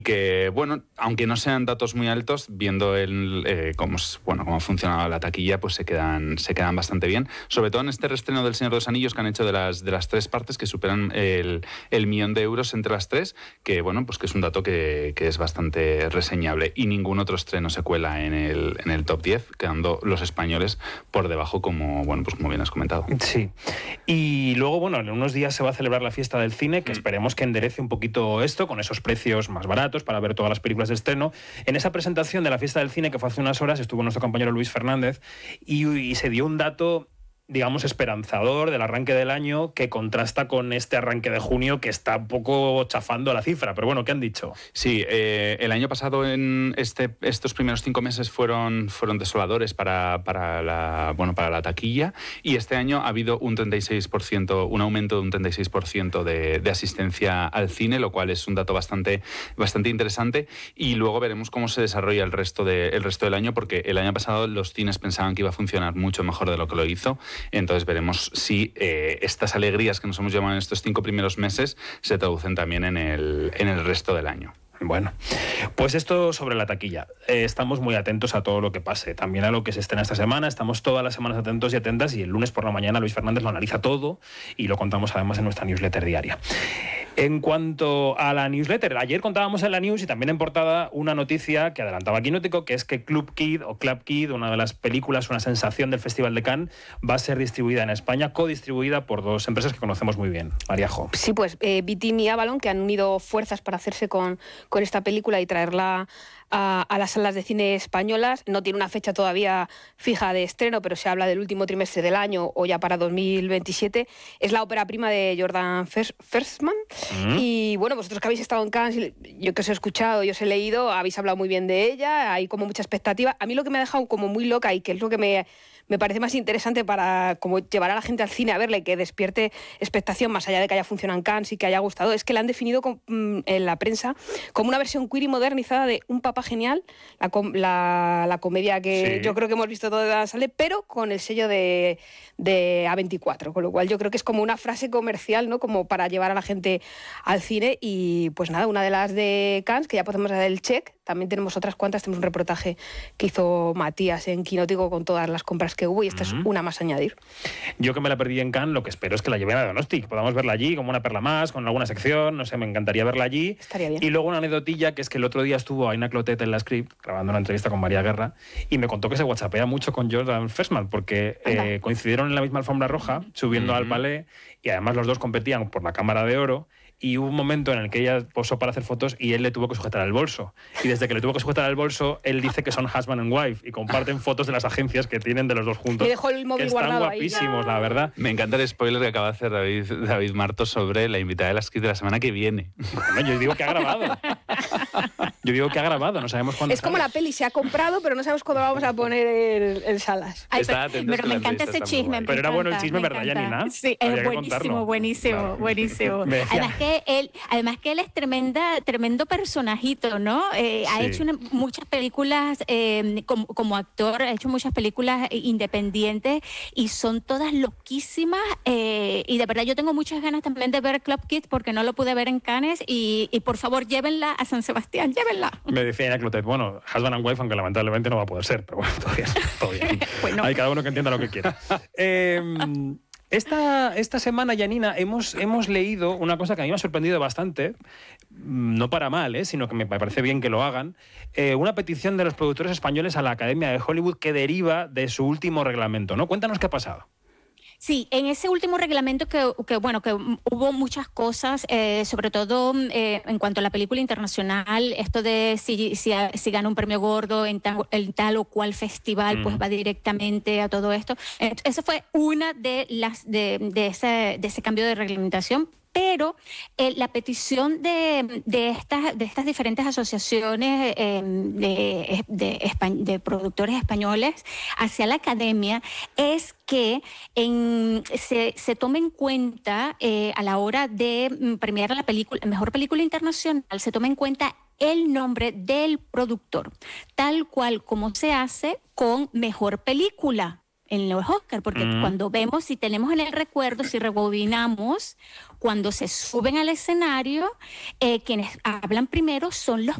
que, bueno, aunque no sean datos muy altos, viendo cómo ha funcionado la taquilla, pues se quedan bastante bien. Sobre todo en este reestreno del Señor de los Anillos que han hecho de las 3 partes, que superan el 1.000.000 de euros entre las 3, que, bueno, pues que es un dato que es bastante reseñable. Y ningún otro estreno se cuela en el top 10, quedando los españoles por debajo, como bien has comentado. Sí. Y luego, bueno, en unos días se va a celebrar la fiesta del cine, que esperemos que enderece un poquito esto, con esos precios más baratos para ver todas las películas de estreno. En esa presentación de la fiesta del cine que fue hace unas horas estuvo nuestro compañero Luis Fernández y se dio un dato, digamos, esperanzador del arranque del año, que contrasta con este arranque de junio que está un poco chafando la cifra. Pero bueno, ¿qué han dicho? Sí, el año pasado estos primeros 5 meses fueron desoladores para la taquilla, y este año ha habido un aumento de un 36% de asistencia al cine, lo cual es un dato bastante interesante, y luego veremos cómo se desarrolla el resto del año, porque el año pasado los cines pensaban que iba a funcionar mucho mejor de lo que lo hizo. Entonces veremos si estas alegrías que nos hemos llevado en estos 5 primeros meses se traducen también en el resto del año. Bueno, pues esto sobre la taquilla. Estamos muy atentos a todo lo que pase, también a lo que se estrena esta semana. Estamos todas las semanas atentos y atentas, y el lunes por la mañana Luis Fernández lo analiza todo y lo contamos además en nuestra newsletter diaria. En cuanto a la newsletter, ayer contábamos en la news y también en portada una noticia que adelantaba Quinótico, que es que Club Kid, una de las películas, una sensación del Festival de Cannes, va a ser distribuida en España, codistribuida por 2 empresas que conocemos muy bien. Mariajo. Sí, pues Vitim y Avalon, que han unido fuerzas para hacerse con esta película y traerla a las salas de cine españolas. No tiene una fecha todavía fija de estreno, pero se habla del último trimestre del año o ya para 2027. Es la ópera prima de Jordan Versman. Y bueno, vosotros que habéis estado en Cannes, yo que os he escuchado, yo os he leído, habéis hablado muy bien de ella, hay como mucha expectativa. A mí lo que me ha dejado como muy loca, y que es lo que me parece más interesante para como llevar a la gente al cine a verla y que despierte expectación más allá de que haya funcionado en Cannes y que haya gustado, es que la han definido en la prensa como una versión queer y modernizada de Un papá genial, la comedia que sí, yo creo que hemos visto toda la sala, pero con el sello de A24, con lo cual yo creo que es como una frase comercial, ¿no? Como para llevar a la gente al cine. Y pues nada, una de las de Cannes, que ya podemos dar el check. También tenemos otras cuantas, tenemos un reportaje que hizo Matías en Quinótico con todas las compras que hubo, y esta es una más a añadir. Yo que me la perdí en Cannes, lo que espero es que la lleven a Donosti, que podamos verla allí como una perla más, con alguna sección, no sé, me encantaría verla allí. Estaría bien. Y luego una anecdotilla, que es que el otro día estuvo Aina Clotet en la Script grabando una entrevista con María Guerra y me contó que se whatsappea mucho con Jordan Versman porque coincidieron en la misma alfombra roja subiendo al palé, y además los dos competían por la Cámara de Oro. Y hubo un momento en el que ella posó para hacer fotos y él le tuvo que sujetar el bolso. Y desde que le tuvo que sujetar el bolso, él dice que son husband and wife y comparten fotos de las agencias que tienen de los dos juntos. Y dejó el móvil guardado ahí. Están guapísimos, la verdad. Me encanta el spoiler que acaba de hacer David Martos sobre la invitada de la Script de la semana que viene. Bueno, yo digo que ha grabado. No sabemos cuándo. Es como la peli, se ha comprado, pero no sabemos cuándo vamos a poner en salas. Ay, pero me encanta ese chisme. Pero era bueno el chisme, ¿verdad, Janina? Sí, es buenísimo. Además que él es tremendo personajito, ¿no? Ha hecho muchas películas como actor, ha hecho muchas películas independientes y son todas loquísimas, y de verdad yo tengo muchas ganas también de ver Club Kid porque no lo pude ver en Cannes, y por favor llévenla a San Sebastián, llévenla. Me decía Aina Clotet, bueno, husband and wife, aunque lamentablemente no va a poder ser, pero bueno, todo bien. Bueno. Hay cada uno que entienda lo que quiera. Esta semana, Janina, hemos leído una cosa que a mí me ha sorprendido bastante, no para mal, sino que me parece bien que lo hagan, una petición de los productores españoles a la Academia de Hollywood que deriva de su último reglamento, ¿no? Cuéntanos qué ha pasado. Sí, en ese último reglamento que hubo muchas cosas, sobre todo en cuanto a la película internacional, esto de si gana un premio gordo en tal o cual festival, pues va directamente a todo esto. Esa fue una de las de ese cambio de reglamentación. Pero la petición de estas diferentes asociaciones de productores españoles hacia la academia es que se tome en cuenta a la hora de premiar la mejor película internacional, se tome en cuenta el nombre del productor, tal cual como se hace con mejor película. en los Oscar, porque cuando vemos, si tenemos en el recuerdo, si rebobinamos, cuando se suben al escenario, quienes hablan primero son los